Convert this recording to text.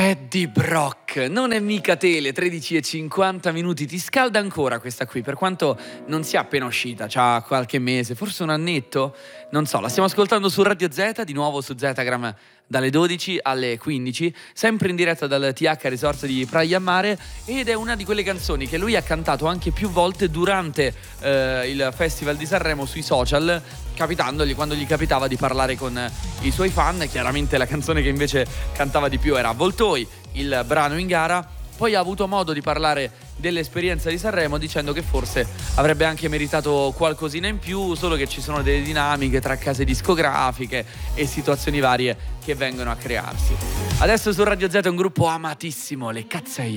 Eddie Brock, non è mica tele, 13:50 ti scalda ancora questa qui, per quanto non sia appena uscita, c'ha qualche mese, forse un annetto, non so, la stiamo ascoltando su Radio Z, di nuovo su Zetagram dalle 12 alle 15, sempre in diretta dal TH Resort di Praia Mare, ed è una di quelle canzoni che lui ha cantato anche più volte durante il Festival di Sanremo sui social, capitandogli quando gli capitava di parlare con i suoi fan. Chiaramente la canzone che invece cantava di più era Avvoltoi, il brano in gara. Poi ha avuto modo di parlare dell'esperienza di Sanremo dicendo che forse avrebbe anche meritato qualcosina in più, solo che ci sono delle dinamiche tra case discografiche e situazioni varie che vengono a crearsi. Adesso su Radio Z è un gruppo amatissimo, le Cazzei.